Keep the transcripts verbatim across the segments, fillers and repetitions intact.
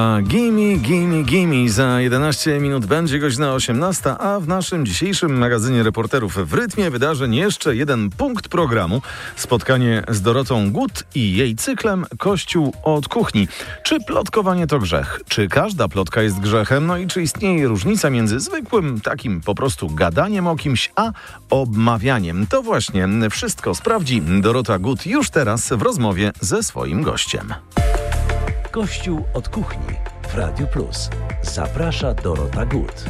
Gimme, gimme, gimme. Za jedenaście minut będzie godzina osiemnasta, a w naszym dzisiejszym magazynie reporterów w rytmie wydarzeń jeszcze jeden punkt programu. Spotkanie z Dorotą Gut i jej cyklem Kościół od kuchni. Czy plotkowanie to grzech? Czy każda plotka jest grzechem? No i czy istnieje różnica między zwykłym takim po prostu gadaniem o kimś, a obmawianiem? To właśnie wszystko sprawdzi Dorota Gut już teraz w rozmowie ze swoim gościem. Kościół od kuchni w Radiu Plus. Zaprasza Dorota Gut.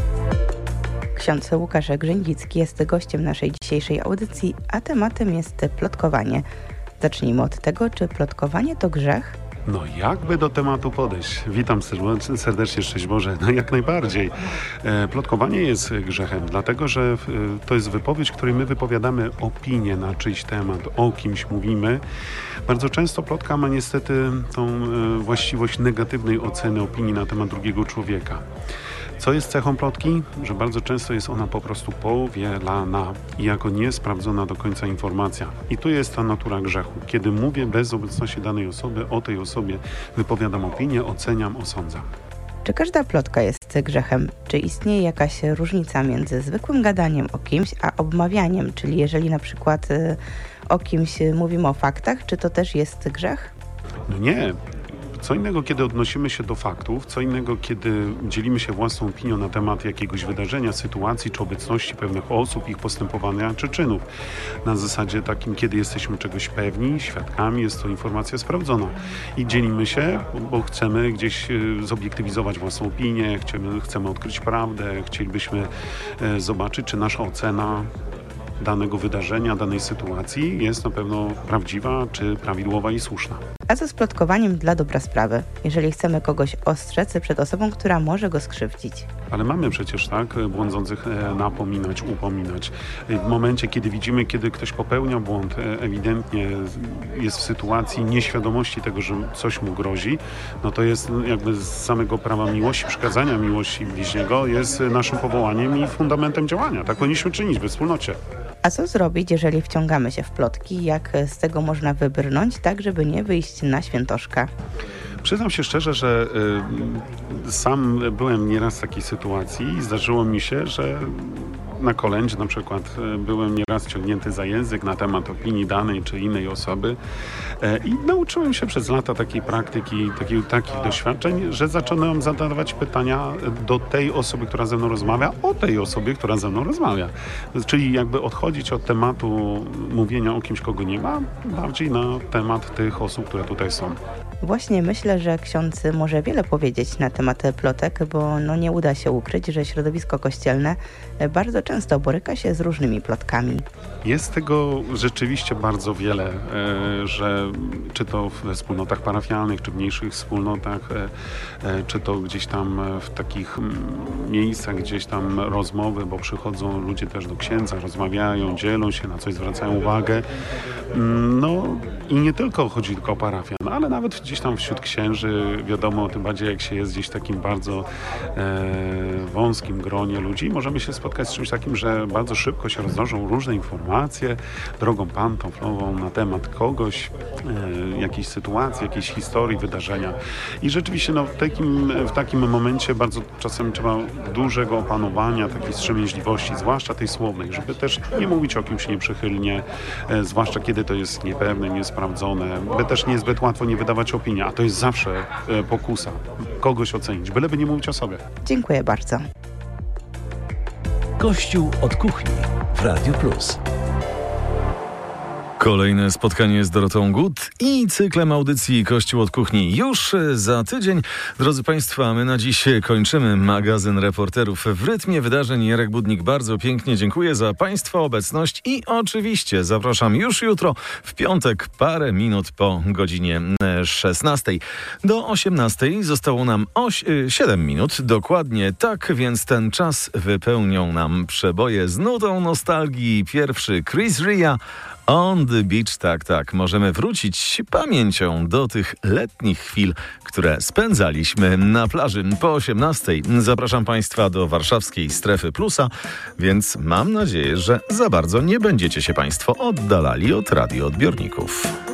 Ksiądz Łukasz Grzędzicki jest gościem naszej dzisiejszej audycji, a tematem jest plotkowanie. Zacznijmy od tego, czy plotkowanie to grzech? No jakby do tematu podejść? Witam serdecznie, szczęść Boże. No jak najbardziej. E, plotkowanie jest grzechem, dlatego że e, to jest wypowiedź, w której my wypowiadamy opinię na czyjś temat, o kimś mówimy. Bardzo często plotka ma niestety tą e, właściwość negatywnej oceny opinii na temat drugiego człowieka. Co jest cechą plotki? Że bardzo często jest ona po prostu powielana i jako niesprawdzona do końca informacja. I tu jest ta natura grzechu. Kiedy mówię bez obecności danej osoby, o tej osobie wypowiadam opinię, oceniam, osądzam. Czy każda plotka jest grzechem? Czy istnieje jakaś różnica między zwykłym gadaniem o kimś, a obmawianiem? Czyli jeżeli na przykład y, o kimś mówimy o faktach, czy to też jest grzech? No nie. Co innego, kiedy odnosimy się do faktów, co innego, kiedy dzielimy się własną opinią na temat jakiegoś wydarzenia, sytuacji czy obecności pewnych osób, ich postępowania czy czynów. Na zasadzie takim, kiedy jesteśmy czegoś pewni, świadkami, jest to informacja sprawdzona. I dzielimy się, bo chcemy gdzieś zobiektywizować własną opinię, chcemy, chcemy odkryć prawdę, chcielibyśmy zobaczyć, czy nasza ocena danego wydarzenia, danej sytuacji jest na pewno prawdziwa, czy prawidłowa i słuszna. A co z plotkowaniem dla dobra sprawy? Jeżeli chcemy kogoś ostrzec przed osobą, która może go skrzywdzić. Ale mamy przecież tak błądzących napominać, upominać. W momencie, kiedy widzimy, kiedy ktoś popełnia błąd, ewidentnie jest w sytuacji nieświadomości tego, że coś mu grozi, no to jest jakby z samego prawa miłości, przykazania miłości bliźniego jest naszym powołaniem i fundamentem działania. Tak powinniśmy czynić we wspólnocie. A co zrobić, jeżeli wciągamy się w plotki? Jak z tego można wybrnąć, tak żeby nie wyjść na świętoszka? Przyznam się szczerze, że y, sam byłem nieraz w takiej sytuacji i zdarzyło mi się, że na kolędzie na przykład byłem nieraz ciągnięty za język na temat opinii danej czy innej osoby i nauczyłem się przez lata takiej praktyki, takich, takich doświadczeń, że zacząłem zadawać pytania do tej osoby, która ze mną rozmawia, o tej osobie, która ze mną rozmawia. Czyli jakby odchodzić od tematu mówienia o kimś, kogo nie ma, bardziej na temat tych osób, które tutaj są. Właśnie myślę, że ksiądz może wiele powiedzieć na temat plotek, bo no nie uda się ukryć, że środowisko kościelne bardzo często boryka się z różnymi plotkami. Jest tego rzeczywiście bardzo wiele, że czy to we wspólnotach parafialnych, czy w mniejszych wspólnotach, czy to gdzieś tam w takich miejscach, gdzieś tam rozmowy, bo przychodzą ludzie też do księdza, rozmawiają, dzielą się, na coś zwracają uwagę. No i nie tylko chodzi tylko o parafian, ale nawet gdzieś tam wśród księży, wiadomo, tym bardziej jak się jest gdzieś w takim bardzo e, wąskim gronie ludzi, możemy się spotkać z czymś takim, że bardzo szybko się roznoszą różne informacje drogą pantoflową na temat kogoś, e, jakiejś sytuacji, jakiejś historii, wydarzenia. I rzeczywiście no, w, takim, w takim momencie bardzo czasem trzeba dużego opanowania, takiej wstrzemięźliwości, zwłaszcza tej słownej, żeby też nie mówić o kimś nieprzychylnie, e, zwłaszcza kiedy to jest niepewne, niesprawdzone, by też niezbyt łatwo nie wydawać opinii, a to jest zawsze e, pokusa kogoś ocenić, byleby nie mówić o sobie. Dziękuję bardzo. Kościół od kuchni w Radiu Plus. Kolejne spotkanie z Dorotą Gut i cyklem audycji Kościół od kuchni już za tydzień. Drodzy Państwo, my na dziś kończymy magazyn reporterów w rytmie wydarzeń. Jarek Budnik, bardzo pięknie dziękuję za Państwa obecność i oczywiście zapraszam już jutro w piątek, parę minut po godzinie szesnastej. Do osiemnastej zostało nam oś, siedem minut, dokładnie tak, więc ten czas wypełnią nam przeboje z nutą nostalgii. Pierwszy Chris Ria, On the Beach, tak, tak. Możemy wrócić pamięcią do tych letnich chwil, które spędzaliśmy na plaży. Po osiemnastej zapraszam Państwa do warszawskiej Strefy Plusa, więc mam nadzieję, że za bardzo nie będziecie się Państwo oddalali od radioodbiorników.